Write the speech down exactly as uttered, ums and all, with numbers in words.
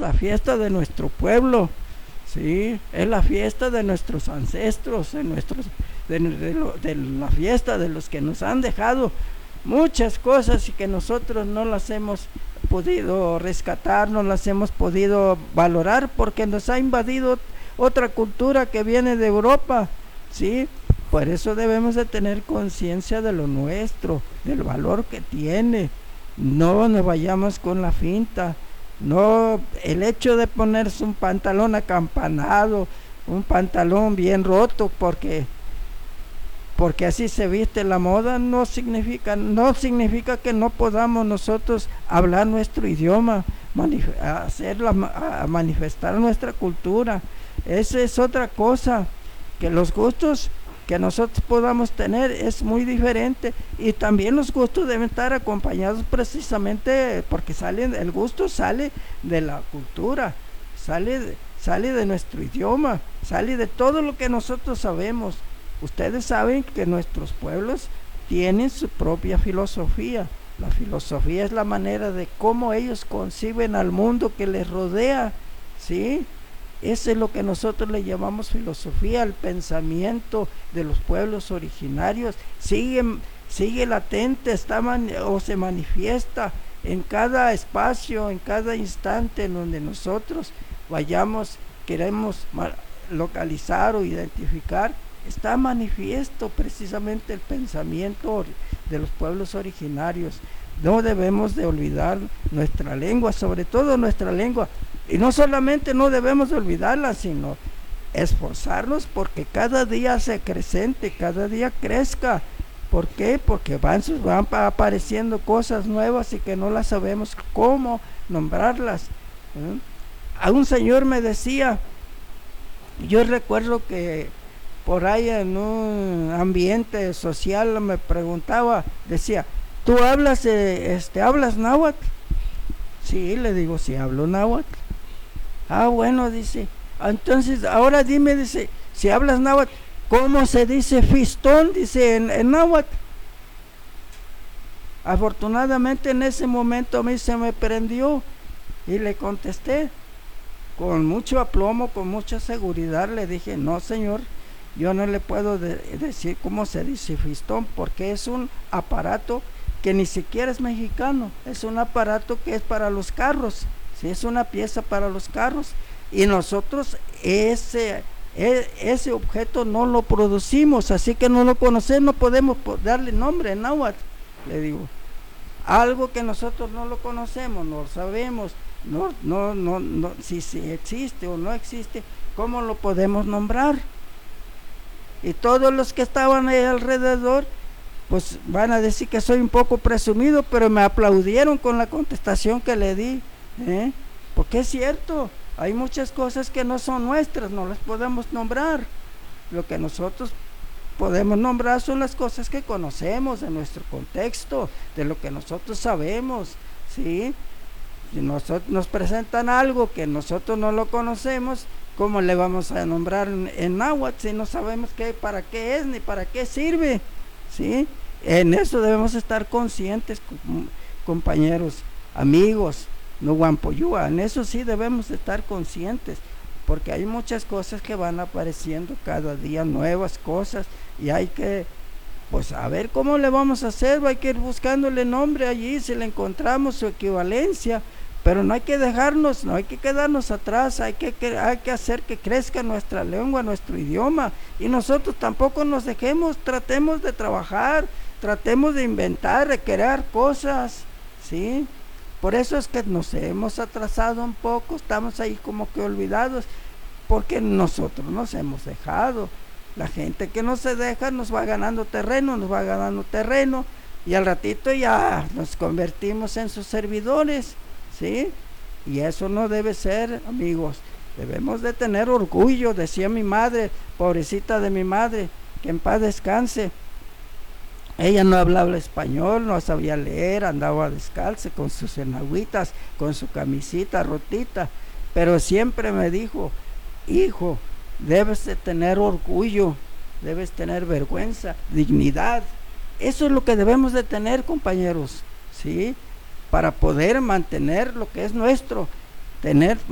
la fiesta de nuestro pueblo, ¿sí? Es la fiesta de nuestros ancestros, de, nuestros, de, de, lo, de la fiesta de los que nos han dejado muchas cosas y que nosotros no las hemos podido rescatar, no las hemos podido valorar porque nos ha invadido otra cultura que viene de Europa, ¿sí? Por eso debemos de tener conciencia de lo nuestro, del valor que tiene. No nos vayamos con la finta. No, el hecho de ponerse un pantalón acampanado, un pantalón bien roto, porque porque así se viste la moda, no significa no significa que no podamos nosotros hablar nuestro idioma, manif- hacerla, a manifestar nuestra cultura. Esa es otra cosa, que los gustos que nosotros podamos tener es muy diferente, y también los gustos deben estar acompañados precisamente porque salen, el gusto sale de la cultura, sale de, sale de nuestro idioma, sale de todo lo que nosotros sabemos. Ustedes saben que nuestros pueblos tienen su propia filosofía. La filosofía es la manera de cómo ellos conciben al mundo que les rodea, ¿sí? Eso es lo que nosotros le llamamos filosofía, el pensamiento de los pueblos originarios. Sigue, sigue latente, está man, o se manifiesta en cada espacio, en cada instante en donde nosotros vayamos, queremos localizar o identificar. Está manifiesto precisamente el pensamiento de los pueblos originarios. No debemos de olvidar nuestra lengua, sobre todo nuestra lengua. Y no solamente no debemos de olvidarla, sino esforzarnos porque cada día se acrecente, cada día crezca. ¿Por qué? Porque van, van apareciendo cosas nuevas y que no las sabemos cómo nombrarlas. ¿Eh? A un señor me decía, yo recuerdo que por ahí en un ambiente social me preguntaba, decía, ¿tú hablas, eh, este, hablas náhuatl? Sí, le digo, sí hablo náhuatl. Ah, bueno, dice, entonces ahora dime, dice, si hablas náhuatl, ¿cómo se dice fistón? Dice en, en náhuatl. Afortunadamente en ese momento a mí se me prendió y le contesté con mucho aplomo, con mucha seguridad. Le dije, no señor, yo no le puedo de- decir cómo se dice fistón, porque es un aparato que ni siquiera es mexicano, es un aparato que es para los carros, ¿sí? Es una pieza para los carros, y nosotros ese, e- ese objeto no lo producimos, así que no lo conocemos, no podemos darle nombre en náhuatl. Le digo, algo que nosotros no lo conocemos, no lo sabemos, no, no, no, no, si, si existe o no existe, ¿cómo lo podemos nombrar? Y todos los que estaban ahí alrededor, pues van a decir que soy un poco presumido, pero me aplaudieron con la contestación que le di, ¿eh? Porque es cierto, hay muchas cosas que no son nuestras, no las podemos nombrar. Lo que nosotros podemos nombrar son las cosas que conocemos de nuestro contexto, de lo que nosotros sabemos, ¿sí? Si nosotros nos presentan algo que nosotros no lo conocemos, ¿cómo le vamos a nombrar en, en náhuatl si no sabemos qué, para qué es ni para qué sirve? ¿Sí? En eso debemos estar conscientes, compañeros, amigos, no guampoyúa, en eso sí debemos estar conscientes, porque hay muchas cosas que van apareciendo cada día, nuevas cosas, y hay que, pues a ver cómo le vamos a hacer, hay que ir buscándole nombre allí, si le encontramos su equivalencia, pero no hay que dejarnos, no hay que quedarnos atrás, hay que, que, hay que hacer que crezca nuestra lengua, nuestro idioma, y nosotros tampoco nos dejemos, tratemos de trabajar, tratemos de inventar, de crear cosas, ¿sí? Por eso es que nos hemos atrasado un poco, estamos ahí como que olvidados, porque nosotros nos hemos dejado. La gente que no se deja nos va ganando terreno, nos va ganando terreno, y al ratito ya nos convertimos en sus servidores, ¿sí? Y eso no debe ser, amigos. Debemos de tener orgullo, decía mi madre, pobrecita de mi madre, que en paz descanse. Ella no hablaba español, no sabía leer, andaba descalza con sus enagüitas, con su camisita rotita, pero siempre me dijo, hijo, debes de tener orgullo, debes tener vergüenza, dignidad. Eso es lo que debemos de tener, compañeros, ¿sí? Para poder mantener lo que es nuestro, tener